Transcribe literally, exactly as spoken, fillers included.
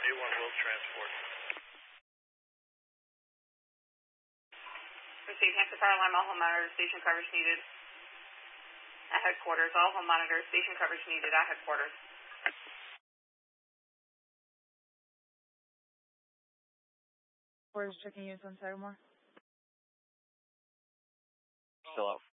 eight one Wills Transport. Receive Hampton Fire Alarm, all home monitors, station coverage needed at headquarters. All home monitors, station coverage needed at headquarters. Where's checking units on Sagamore? Still out.